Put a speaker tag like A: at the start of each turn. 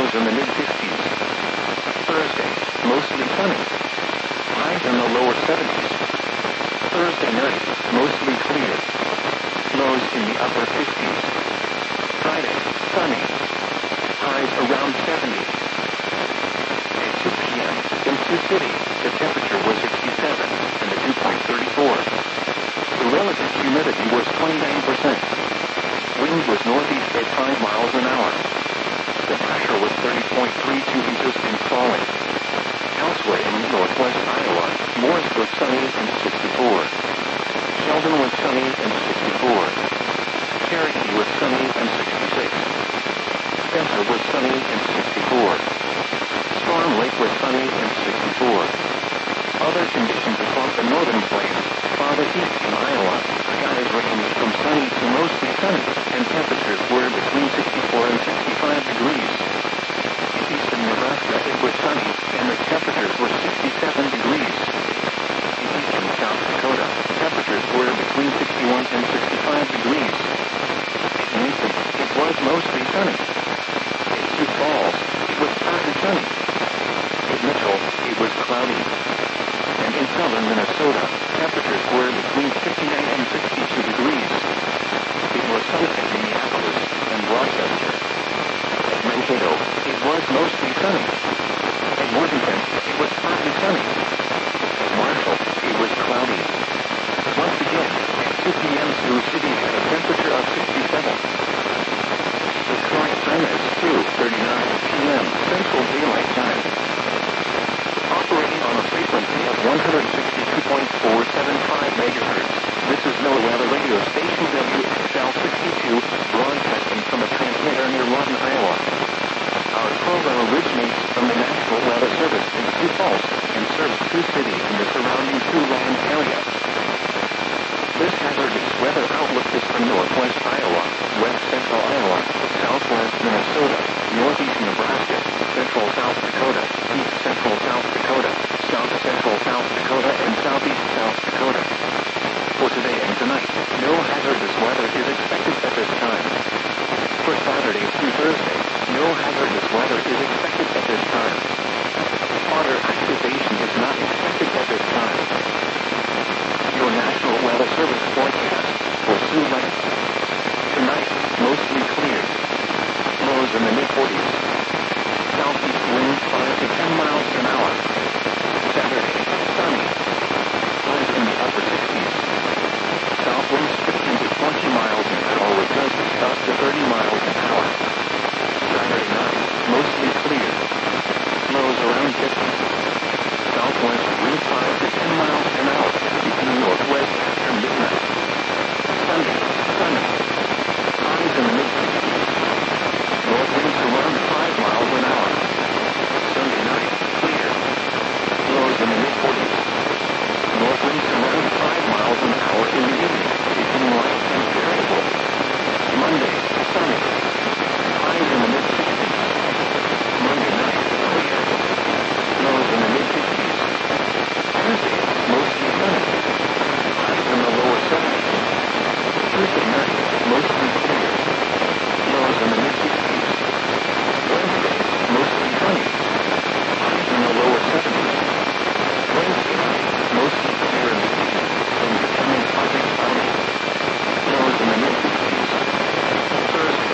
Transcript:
A: lows in the mid-50s. Thursday, mostly sunny. Highs in the lower 70s. Thursday night, mostly clear. Lows in the upper 50s. Friday, sunny. Highs around 70. At 2 p.m., in Sioux City, the temperature was 67, and the dew point 34. The relative humidity was 29%. Wind was northeast at 5 miles an hour. The pressure was 30.32 inches and falling. Elsewhere in northwest Iowa, Morris was sunny and 64. Sheldon was sunny and 64. Cherokee was sunny and 66. Spencer was sunny and 64. Storm Lake was sunny and 64. Other conditions across the northern plains, farther east in Iowa, skies ranged from sunny to mostly sunny, and temperatures were between 64 and 65 degrees. In eastern Nebraska it was sunny, and the temperatures were 67 degrees. In eastern South Dakota, temperatures were between 61 and 65 degrees. In Mason, it was mostly sunny. In Sioux Falls, it was partly sunny. In Mitchell, it was cloudy. And in southern Minnesota, temperatures were between 59 and 62 degrees. It was sunny at Minneapolis and Rochester. At Mankato, it was mostly sunny. At Worthington,